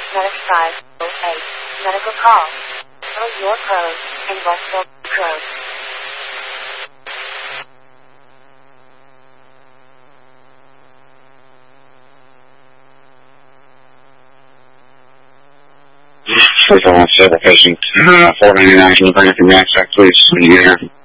Medic 508. Medical call. Fill your code in Westville code. First of all, several patients, 499, can you bring up your max check, please, when you get here?